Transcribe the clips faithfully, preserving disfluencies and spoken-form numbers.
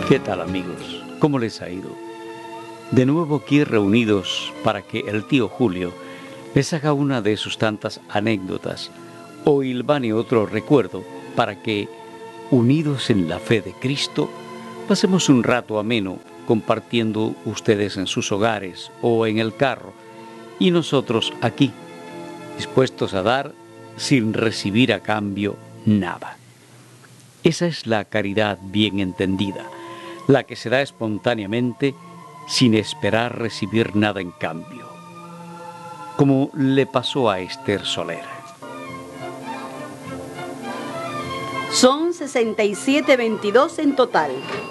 ¿Qué tal, amigos? ¿Cómo les ha ido? De nuevo aquí reunidos para que el tío Julio les haga una de sus tantas anécdotas o hilvane otro recuerdo para que, unidos en la fe de Cristo, pasemos un rato ameno compartiendo ustedes en sus hogares o en el carro y nosotros aquí, dispuestos a dar sin recibir a cambio nada. Esa es la caridad bien entendida, la que se da espontáneamente sin esperar recibir nada en cambio, como le pasó a Esther Soler. Son sesenta y siete veintidós en total.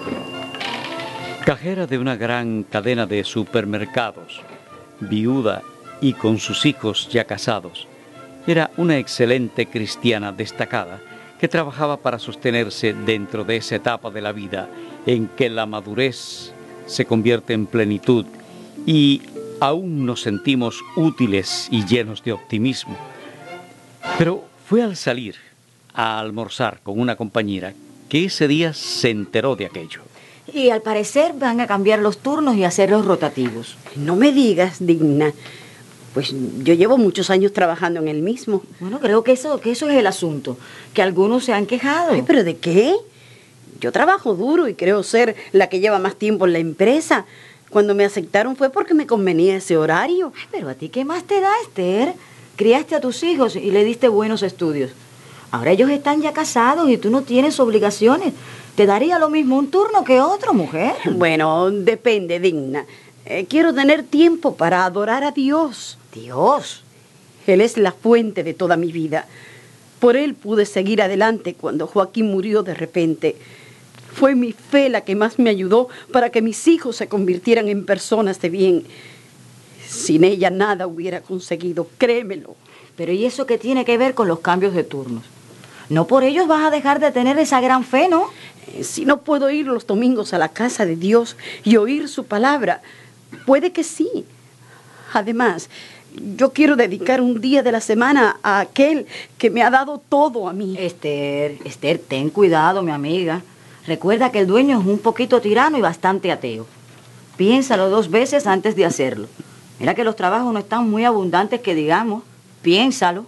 Cajera de una gran cadena de supermercados, viuda y con sus hijos ya casados, era una excelente cristiana destacada que trabajaba para sostenerse dentro de esa etapa de la vida en que la madurez se convierte en plenitud y aún nos sentimos útiles y llenos de optimismo. Pero fue al salir a almorzar con una compañera que ese día se enteró de aquello. Y al parecer van a cambiar los turnos y hacerlos rotativos. No me digas, Digna. Pues yo llevo muchos años trabajando en el mismo. Bueno, creo que eso, que eso es el asunto, que algunos se han quejado. Ay, ¿pero de qué? Yo trabajo duro y creo ser la que lleva más tiempo en la empresa. Cuando me aceptaron fue porque me convenía ese horario. Ay, pero a ti, ¿qué más te da, Esther? Criaste a tus hijos y le diste buenos estudios. Ahora ellos están ya casados y tú no tienes obligaciones. ¿Te daría lo mismo un turno que otro, mujer? Bueno, depende, Digna. Eh, quiero tener tiempo para adorar a Dios. Dios. Él es la fuente de toda mi vida. Por él pude seguir adelante cuando Joaquín murió de repente. Fue mi fe la que más me ayudó para que mis hijos se convirtieran en personas de bien. Sin ella nada hubiera conseguido, créemelo. Pero ¿y eso qué tiene que ver con los cambios de turnos? No por ellos vas a dejar de tener esa gran fe, ¿no? Eh, si no puedo ir los domingos a la casa de Dios y oír su palabra, puede que sí. Además, yo quiero dedicar un día de la semana a aquel que me ha dado todo a mí. Esther, Esther, ten cuidado, mi amiga. Recuerda que el dueño es un poquito tirano y bastante ateo. Piénsalo dos veces antes de hacerlo. Mira que los trabajos no están muy abundantes que digamos. Piénsalo.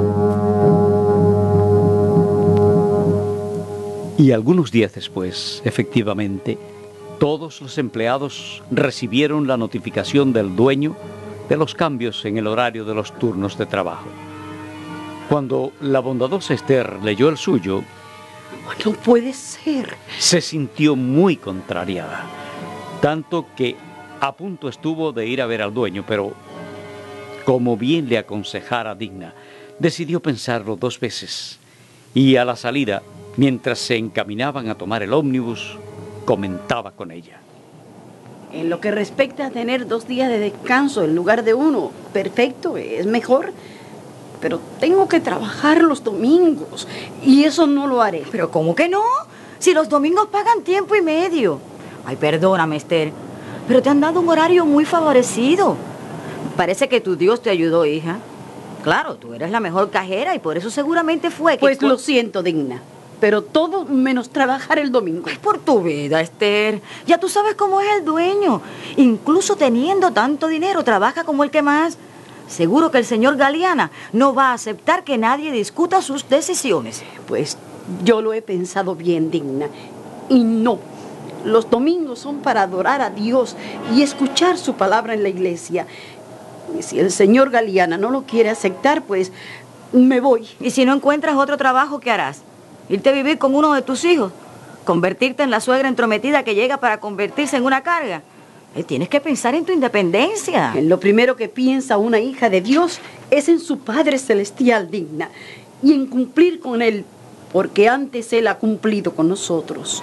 Y algunos días después, efectivamente, todos los empleados recibieron la notificación del dueño de los cambios en el horario de los turnos de trabajo. Cuando la bondadosa Esther leyó el suyo, no puede ser. Se sintió muy contrariada, tanto que a punto estuvo de ir a ver al dueño, pero como bien le aconsejara Digna, decidió pensarlo dos veces y a la salida, mientras se encaminaban a tomar el ómnibus, comentaba con ella. En lo que respecta a tener dos días de descanso en lugar de uno, perfecto, es mejor. Pero tengo que trabajar los domingos y eso no lo haré. ¿Pero cómo que no? Si los domingos pagan tiempo y medio. Ay, perdóname, Esther, pero te han dado un horario muy favorecido. Parece que tu Dios te ayudó, hija. Claro, tú eres la mejor cajera y por eso seguramente fue que... Pues lo siento, Digna, pero todo menos trabajar el domingo. Es por tu vida, Esther. Ya tú sabes cómo es el dueño. Incluso teniendo tanto dinero, trabaja como el que más. Seguro que el señor Galeana no va a aceptar que nadie discuta sus decisiones. Pues yo lo he pensado bien, Digna. Y no, los domingos son para adorar a Dios y escuchar su palabra en la iglesia. Y si el señor Galeana no lo quiere aceptar, pues me voy. ¿Y si no encuentras otro trabajo, qué harás? ¿Irte a vivir con uno de tus hijos? ¿Convertirte en la suegra entrometida que llega para convertirse en una carga? Eh, tienes que pensar en tu independencia. En lo primero que piensa una hija de Dios es en su Padre Celestial, Digna, y en cumplir con Él, porque antes Él ha cumplido con nosotros.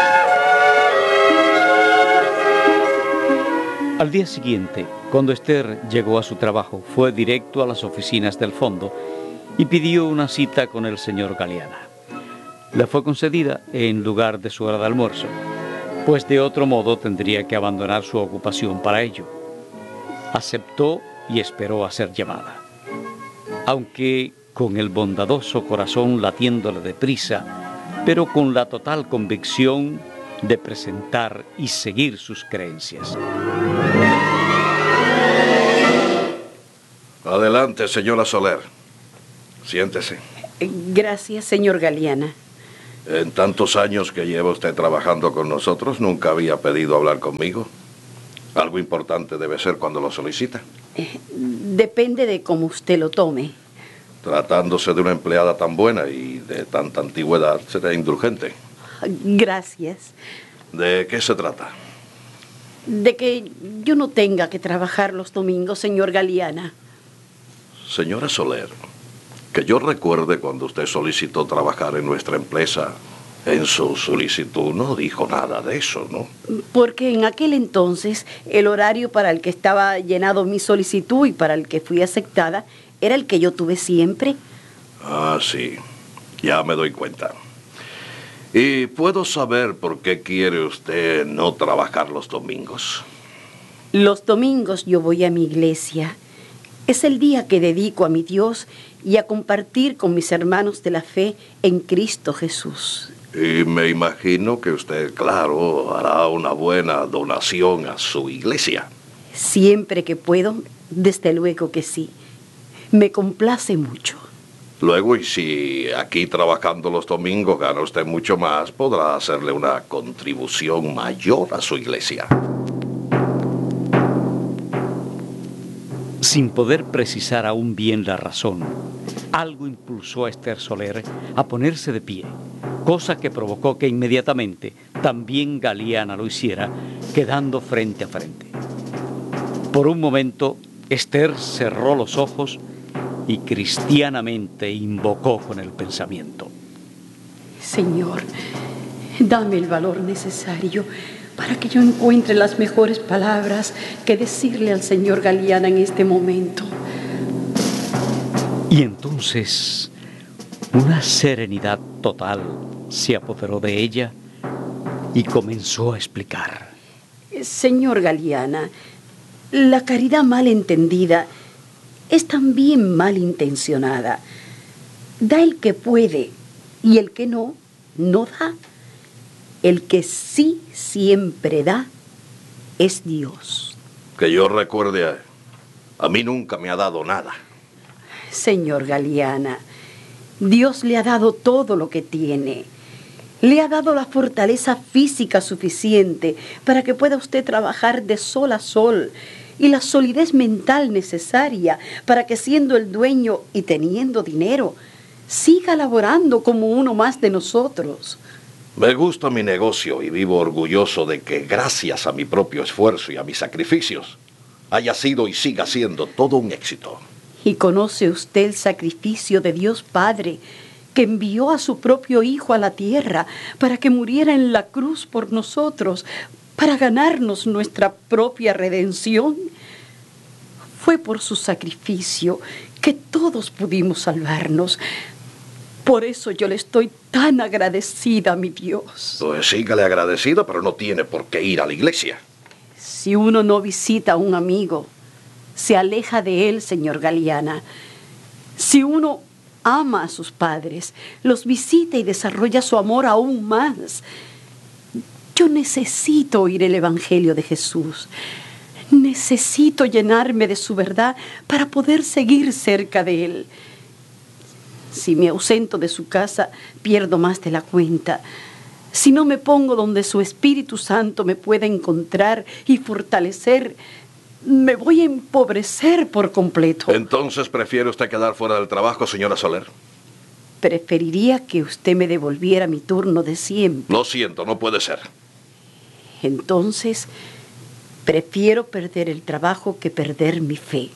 Al día siguiente, cuando Esther llegó a su trabajo, fue directo a las oficinas del fondo y pidió una cita con el señor Galeana. Le fue concedida en lugar de su hora de almuerzo, pues de otro modo tendría que abandonar su ocupación para ello. Aceptó y esperó a ser llamada. Aunque con el bondadoso corazón latiéndole deprisa, pero con la total convicción de presentar y seguir sus creencias. Adelante, señora Soler. Siéntese. Gracias, señor Galiana. En tantos años que lleva usted trabajando con nosotros, nunca había pedido hablar conmigo. Algo importante debe ser cuando lo solicita. Eh, depende de cómo usted lo tome. Tratándose de una empleada tan buena y de tanta antigüedad, será indulgente. Gracias. ¿De qué se trata? De que yo no tenga que trabajar los domingos, señor Galiana. Señora Soler, que yo recuerde cuando usted solicitó trabajar en nuestra empresa, en su solicitud no dijo nada de eso, ¿no? Porque en aquel entonces el horario para el que estaba llenado mi solicitud y para el que fui aceptada era el que yo tuve siempre. Ah, sí. Ya me doy cuenta. ¿Y puedo saber por qué quiere usted no trabajar los domingos? Los domingos yo voy a mi iglesia. Es el día que dedico a mi Dios y a compartir con mis hermanos de la fe en Cristo Jesús. Y me imagino que usted, claro, hará una buena donación a su iglesia. Siempre que puedo, desde luego que sí. Me complace mucho. Luego, y si aquí trabajando los domingos gana usted mucho más, podrá hacerle una contribución mayor a su iglesia. Sin poder precisar aún bien la razón, algo impulsó a Esther Soler a ponerse de pie, cosa que provocó que inmediatamente también Galiana lo hiciera, quedando frente a frente. Por un momento, Esther cerró los ojos y cristianamente invocó con el pensamiento: Señor, dame el valor necesario para que yo encuentre las mejores palabras que decirle al señor Galiana en este momento. Y entonces una serenidad total se apoderó de ella y comenzó a explicar. Señor Galiana, la caridad mal entendida es también mal intencionada. Da el que puede y el que no, no da. El que sí siempre da es Dios. Que yo recuerde, a, a mí nunca me ha dado nada. Señor Galiana, Dios le ha dado todo lo que tiene. Le ha dado la fortaleza física suficiente para que pueda usted trabajar de sol a sol y la solidez mental necesaria para que, siendo el dueño y teniendo dinero, siga laborando como uno más de nosotros. Me gusta mi negocio y vivo orgulloso de que, gracias a mi propio esfuerzo y a mis sacrificios, haya sido y siga siendo todo un éxito. ¿Y conoce usted el sacrificio de Dios Padre, que envió a su propio Hijo a la tierra para que muriera en la cruz por nosotros, para ganarnos nuestra propia redención? Fue por su sacrificio que todos pudimos salvarnos. Por eso yo le estoy tan agradecida a mi Dios. Pues sígale agradecido, pero no tiene por qué ir a la iglesia. Si uno no visita a un amigo, se aleja de él, señor Galiana. Si uno ama a sus padres, los visita y desarrolla su amor aún más. Yo necesito oír el Evangelio de Jesús. Necesito llenarme de su verdad para poder seguir cerca de él. Si me ausento de su casa, pierdo más de la cuenta. Si no me pongo donde su Espíritu Santo me pueda encontrar y fortalecer, me voy a empobrecer por completo. Entonces, ¿prefiere usted quedar fuera del trabajo, señora Soler? Preferiría que usted me devolviera mi turno de siempre. Lo siento, no puede ser. Entonces, prefiero perder el trabajo que perder mi fe.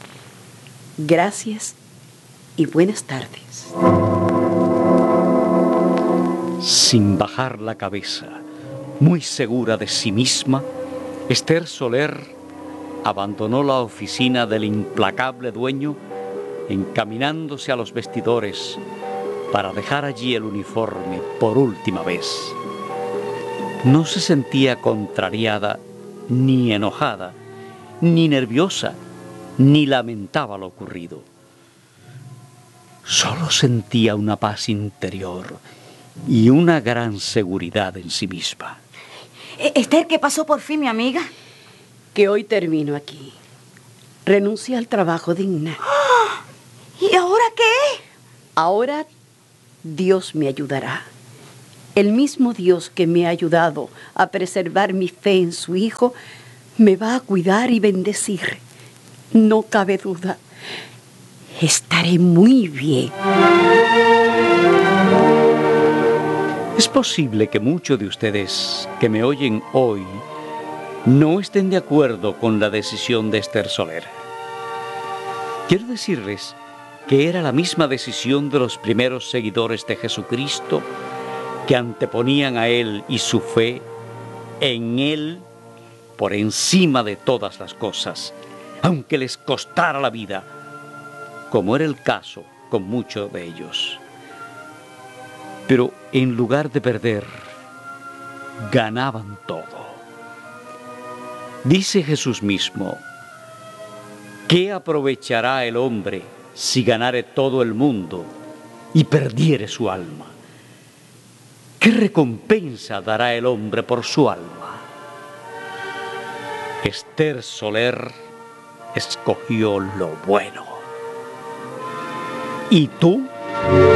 Gracias y buenas tardes. Sin bajar la cabeza, muy segura de sí misma, Esther Soler abandonó la oficina del implacable dueño, encaminándose a los vestidores para dejar allí el uniforme por última vez. No se sentía contrariada, ni enojada, ni nerviosa, ni lamentaba lo ocurrido. Solo sentía una paz interior y una gran seguridad en sí misma. Eh, Esther, ¿qué pasó por fin, mi amiga? Que hoy termino aquí. Renuncié al trabajo digna. ¿Y ahora qué? Ahora Dios me ayudará. El mismo Dios que me ha ayudado a preservar mi fe en su Hijo, me va a cuidar y bendecir. No cabe duda. Estaré muy bien. Es posible que muchos de ustedes que me oyen hoy no estén de acuerdo con la decisión de Esther Soler. Quiero decirles que era la misma decisión de los primeros seguidores de Jesucristo, que anteponían a Él y su fe en Él por encima de todas las cosas, aunque les costara la vida, como era el caso con muchos de ellos. Pero en lugar de perder, ganaban todo. Dice Jesús mismo: ¿qué aprovechará el hombre si ganare todo el mundo y perdiere su alma? ¿Qué recompensa dará el hombre por su alma? Esther Soler escogió lo bueno. ¿Y tú?